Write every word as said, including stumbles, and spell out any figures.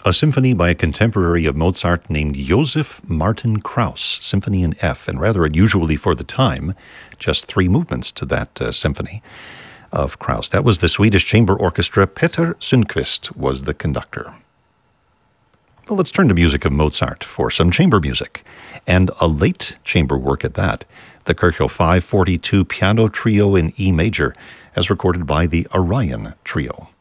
a symphony by a contemporary of Mozart named Joseph Martin Krauss, Symphony in F, and rather unusually for the time, just three movements to that uh, symphony of Krauss. That was the Swedish Chamber Orchestra. Peter Sundqvist was the conductor. Well, let's turn to music of Mozart for some chamber music, and a late chamber work at that, the Köchel five forty-two Piano Trio in E major, as recorded by the Orion Trio.